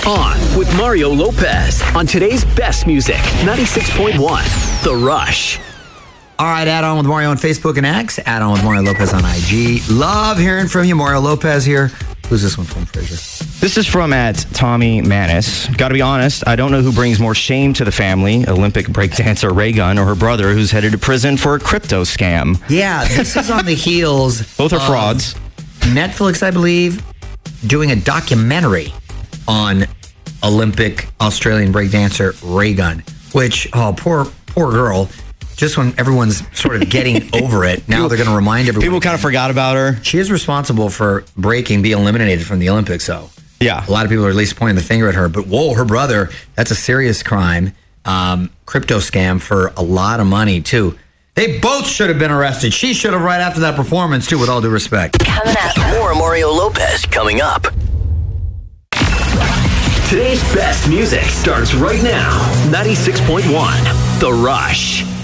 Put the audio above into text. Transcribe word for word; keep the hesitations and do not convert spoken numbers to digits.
On with Mario Lopez on today's best music, ninety-six point one, The Rush. All right, add on with Mario on Facebook and X. Add on with Mario Lopez on I G. Love hearing from you. Mario Lopez here. Who's this one from, Fraser? This is from at Tommy Manis. Got to be honest, I don't know who brings more shame to the family, Olympic breakdancer Ray Gunn or her brother who's headed to prison for a crypto scam. Yeah, this is on the heels. Both are frauds. Netflix, I believe, doing a documentary on Olympic Australian breakdancer Ray Gunn, which, oh, poor, poor girl. Just when everyone's sort of getting over it, now people, they're going to remind everyone. People kind of forgot about her. She is responsible for breaking, being eliminated from the Olympics, though. Yeah. A lot of people are at least pointing the finger at her. But, whoa, her brother, that's a serious crime. Um, crypto scam for a lot of money, too. They both should have been arrested. She should have right after that performance, too, with all due respect. Coming up. More Mario Lopez coming up. Today's best music starts right now. ninety-six point one, The Rush.